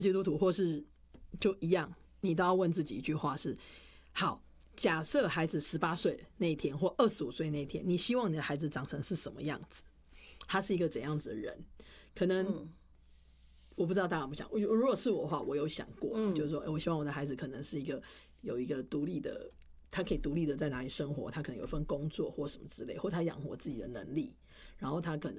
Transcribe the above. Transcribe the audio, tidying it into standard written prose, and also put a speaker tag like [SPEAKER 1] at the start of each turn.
[SPEAKER 1] 基督徒或是就一样，你都要问自己一句话是：好，假设孩子18岁那一天或25岁那一天，你希望你的孩子长成是什么样子？他是一个怎样子的人？可能我不知道大家有没有想过，如果是我的话，我有想过，就是说，我希望我的孩子可能是有一个独立的，他可以独立的在哪里生活，他可能有份工作或什么之类，或他养活自己的能力，然后他可能